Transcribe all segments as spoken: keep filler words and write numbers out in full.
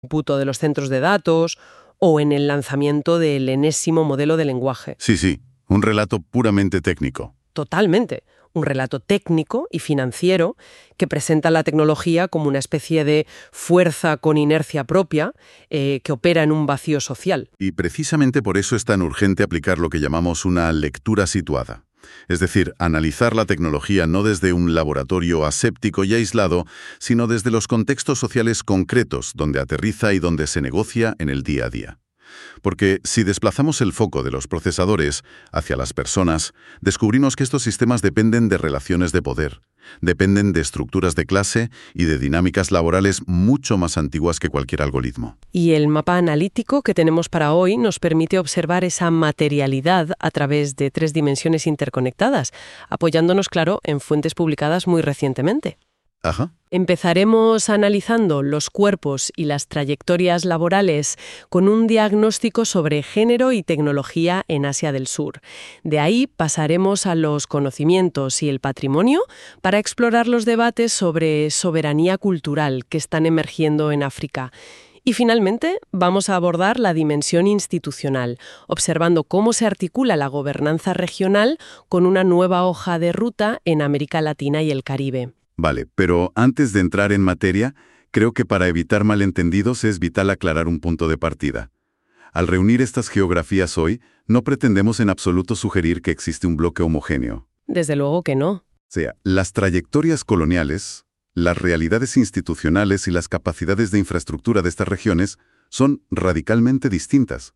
cómputo de los centros de datos o en el lanzamiento del enésimo modelo de lenguaje. Sí, sí, un relato puramente técnico. Totalmente. Un relato técnico y financiero que presenta la tecnología como una especie de fuerza con inercia propia eh, que opera en un vacío social. Y precisamente por eso es tan urgente aplicar lo que llamamos una lectura situada. Es decir, analizar la tecnología no desde un laboratorio aséptico y aislado, sino desde los contextos sociales concretos donde aterriza y donde se negocia en el día a día. Porque si desplazamos el foco de los procesadores hacia las personas, descubrimos que estos sistemas dependen de relaciones de poder, dependen de estructuras de clase y de dinámicas laborales mucho más antiguas que cualquier algoritmo. Y el mapa analítico que tenemos para hoy nos permite observar esa materialidad a través de tres dimensiones interconectadas, apoyándonos, claro, en fuentes publicadas muy recientemente. Ajá. Empezaremos analizando los cuerpos y las trayectorias laborales con un diagnóstico sobre género y tecnología en Asia del Sur. De ahí pasaremos a los conocimientos y el patrimonio para explorar los debates sobre soberanía cultural que están emergiendo en África. Y finalmente vamos a abordar la dimensión institucional, observando cómo se articula la gobernanza regional con una nueva hoja de ruta en América Latina y el Caribe. Vale, pero antes de entrar en materia, creo que para evitar malentendidos es vital aclarar un punto de partida. Al reunir estas geografías hoy, no pretendemos en absoluto sugerir que existe un bloque homogéneo. Desde luego que no. O sea, las trayectorias coloniales, las realidades institucionales y las capacidades de infraestructura de estas regiones son radicalmente distintas.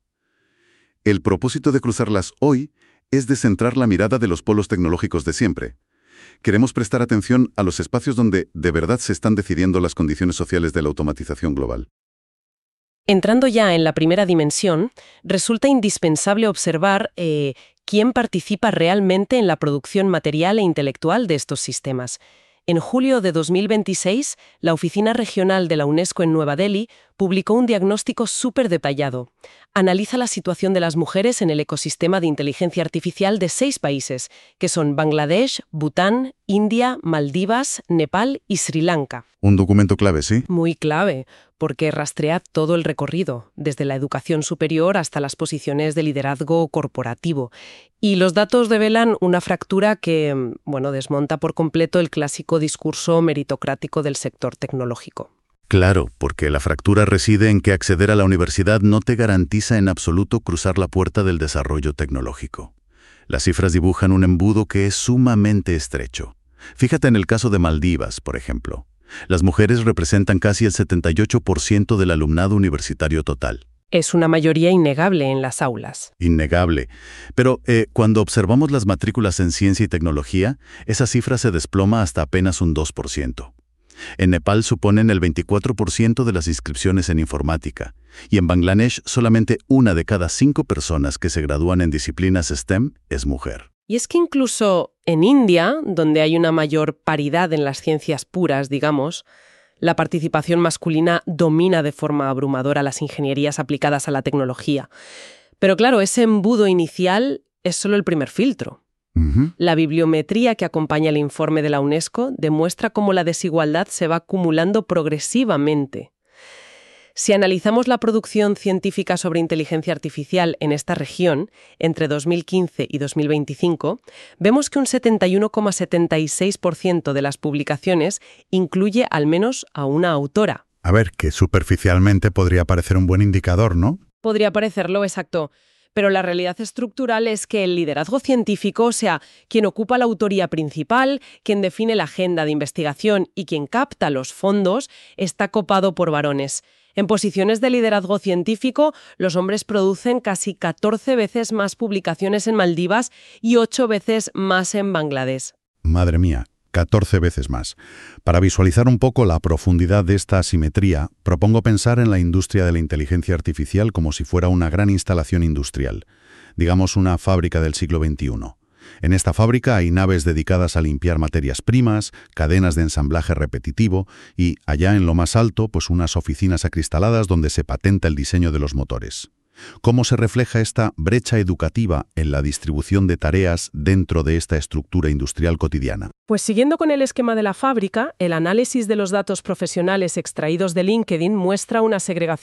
El propósito de cruzarlas hoy es descentrar la mirada de los polos tecnológicos de siempre. Queremos prestar atención a los espacios donde de verdad se están decidiendo las condiciones sociales de la automatización global. Entrando ya en la primera dimensión, resulta indispensable observar eh, quién participa realmente en la producción material e intelectual de estos sistemas. En julio de dos mil veintiséis, la Oficina Regional de la UNESCO en Nueva Delhi publicó un diagnóstico súper detallado. Analiza la situación de las mujeres en el ecosistema de inteligencia artificial de seis países, que son Bangladesh, Bután, India, Maldivas, Nepal y Sri Lanka. Un documento clave, ¿sí? Muy clave, porque rastrea todo el recorrido, desde la educación superior hasta las posiciones de liderazgo corporativo. Y los datos revelan una fractura que, bueno, desmonta por completo el clásico discurso meritocrático del sector tecnológico. Claro, porque la fractura reside en que acceder a la universidad no te garantiza en absoluto cruzar la puerta del desarrollo tecnológico. Las cifras dibujan un embudo que es sumamente estrecho. Fíjate en el caso de Maldivas, por ejemplo. Las mujeres representan casi el setenta y ocho por ciento del alumnado universitario total. Es una mayoría innegable en las aulas. Innegable. Pero eh, cuando observamos las matrículas en ciencia y tecnología, esa cifra se desploma hasta apenas un dos por ciento. En Nepal suponen el veinticuatro por ciento de las inscripciones en informática, y en Bangladesh solamente una de cada cinco personas que se gradúan en disciplinas STEM es mujer. Y es que incluso en India, donde hay una mayor paridad en las ciencias puras, digamos, la participación masculina domina de forma abrumadora las ingenierías aplicadas a la tecnología. Pero claro, ese embudo inicial es solo el primer filtro. Uh-huh. La bibliometría que acompaña el informe de la UNESCO demuestra cómo la desigualdad se va acumulando progresivamente. Si analizamos la producción científica sobre inteligencia artificial en esta región, entre dos mil quince y dos mil veinticinco, vemos que un setenta y uno coma setenta y seis por ciento de las publicaciones incluye al menos a una autora. A ver, que superficialmente podría parecer un buen indicador, ¿no? Podría parecerlo, exacto. Pero la realidad estructural es que el liderazgo científico, o sea, quien ocupa la autoría principal, quien define la agenda de investigación y quien capta los fondos, está copado por varones. En posiciones de liderazgo científico, los hombres producen casi catorce veces más publicaciones en Maldivas y ocho veces más en Bangladesh. Madre mía, catorce veces más. Para visualizar un poco la profundidad de esta asimetría, propongo pensar en la industria de la inteligencia artificial como si fuera una gran instalación industrial, digamos una fábrica del siglo veintiuno. En esta fábrica hay naves dedicadas a limpiar materias primas, cadenas de ensamblaje repetitivo y, allá en lo más alto, pues unas oficinas acristaladas donde se patenta el diseño de los motores. ¿Cómo se refleja esta brecha educativa en la distribución de tareas dentro de esta estructura industrial cotidiana? Pues siguiendo con el esquema de la fábrica, el análisis de los datos profesionales extraídos de LinkedIn muestra una segregación